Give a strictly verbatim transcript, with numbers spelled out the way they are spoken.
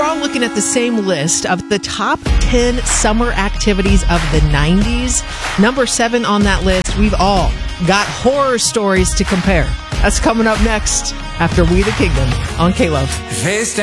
all looking at the same list of the top ten summer activities of the nineties. Number seven on that list, we've all got horror stories to compare. That's coming up next after We the Kingdom on K-Love.